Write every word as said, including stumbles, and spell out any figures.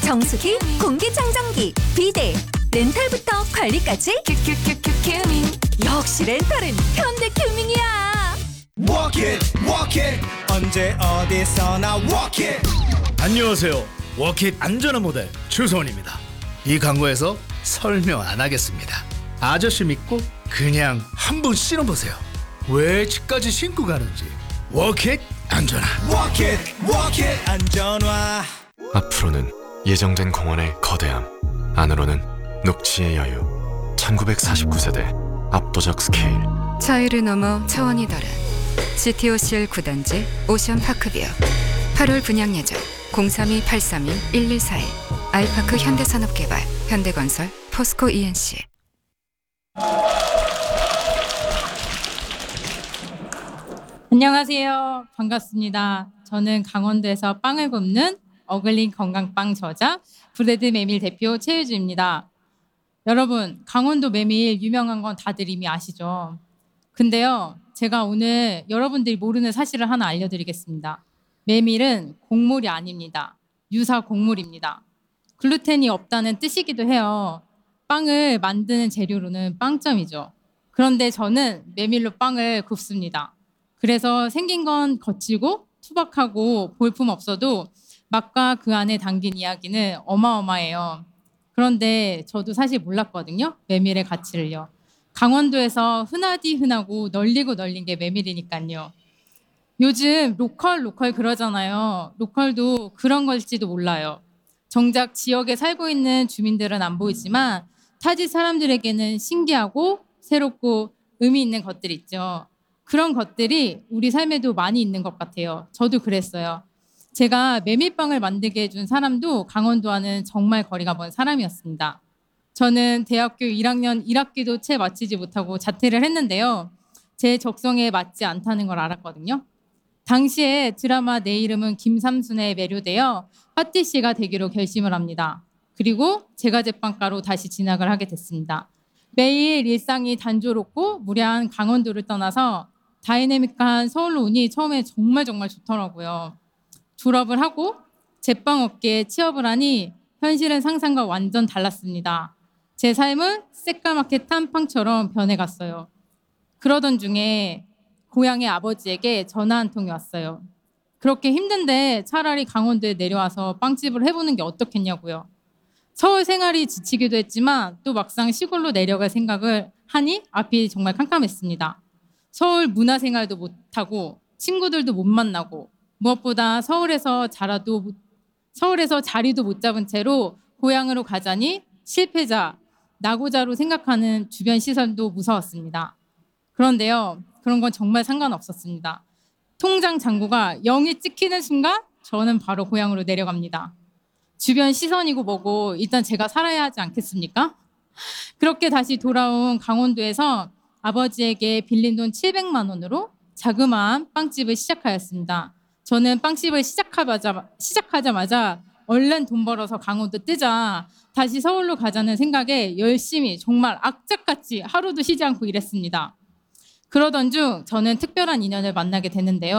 정수기, 공기청정기, 비데, 렌탈부터 관리까지 큐큐큐큐 큐밍. 역시 렌탈은 현대큐밍이야. Walk it, walk it. 언제 어디서나 walk it. 안녕하세요. 워킷 안전한 모델 주소원입니다. 이 광고에서 설명 안 하겠습니다. 아저씨 믿고 그냥 한번 신어보세요. 왜 집까지 신고 가는지. 워킷 안전한. Walk it, walk it. 안전화. 앞으로는 예정된 공원의 거대함, 안으로는 녹지의 여유. 천구백사십구 세대 압도적 스케일. 차이를 넘어 차원이 다른 지티오씨엘 구 단지 오션파크뷰. 팔월 분양 예정 공삼이 팔삼이 일일사일. 아이파크 현대산업개발, 현대건설, 포스코 이엔씨. 안녕하세요. 반갑습니다. 저는 강원도에서 빵을 굽는 어글린 건강빵 저자 브레드 메밀 대표 최유주입니다. 여러분, 강원도 메밀 유명한 건 다들 이미 아시죠? 근데요, 제가 오늘 여러분들이 모르는 사실을 하나 알려드리겠습니다. 메밀은 곡물이 아닙니다. 유사 곡물입니다. 글루텐이 없다는 뜻이기도 해요. 빵을 만드는 재료로는 빵점이죠. 그런데 저는 메밀로 빵을 굽습니다. 그래서 생긴 건 거칠고 투박하고 볼품 없어도 맛과 그 안에 담긴 이야기는 어마어마해요. 그런데 저도 사실 몰랐거든요. 메밀의 가치를요. 강원도에서 흔하디 흔하고 널리고 널린 게 메밀이니까요. 요즘 로컬 로컬 그러잖아요. 로컬도 그런 걸지도 몰라요. 정작 지역에 살고 있는 주민들은 안 보이지만 타지 사람들에게는 신기하고 새롭고 의미 있는 것들이 있죠. 그런 것들이 우리 삶에도 많이 있는 것 같아요. 저도 그랬어요. 제가 메밀빵을 만들게 해준 사람도 강원도와는 정말 거리가 먼 사람이었습니다. 저는 대학교 일 학년 일 학기도 채 마치지 못하고 자퇴를 했는데요. 제 적성에 맞지 않다는 걸 알았거든요. 당시에 드라마 내 이름은 김삼순에 매료되어 파티씨가 되기로 결심을 합니다. 그리고 제과 제빵가로 다시 진학을 하게 됐습니다. 매일 일상이 단조롭고 무례한 강원도를 떠나서 다이내믹한 서울로 오니 처음에 정말 정말 좋더라고요. 졸업을 하고 제빵업계에 취업을 하니 현실은 상상과 완전 달랐습니다. 제 삶은 새까맣게 탄 빵처럼 변해갔어요. 그러던 중에 고향의 아버지에게 전화 한 통이 왔어요. 그렇게 힘든데 차라리 강원도에 내려와서 빵집을 해보는 게 어떻겠냐고요. 서울 생활이 지치기도 했지만 또 막상 시골로 내려갈 생각을 하니 앞이 정말 캄캄했습니다. 서울 문화생활도 못하고 친구들도 못 만나고 무엇보다 서울에서 자라도 서울에서 자리도 못 잡은 채로 고향으로 가자니 실패자, 낙오자로 생각하는 주변 시선도 무서웠습니다. 그런데요, 그런 건 정말 상관없었습니다. 통장 잔고가 영이 찍히는 순간 저는 바로 고향으로 내려갑니다. 주변 시선이고 뭐고 일단 제가 살아야 하지 않겠습니까? 그렇게 다시 돌아온 강원도에서 아버지에게 빌린 돈 칠백만 원으로 자그마한 빵집을 시작하였습니다. 저는 빵집을 시작하자마자, 시작하자마자 얼른 돈 벌어서 강원도 뜨자 다시 서울로 가자는 생각에 열심히 정말 악착같이 하루도 쉬지 않고 일했습니다. 그러던 중 저는 특별한 인연을 만나게 되는데요.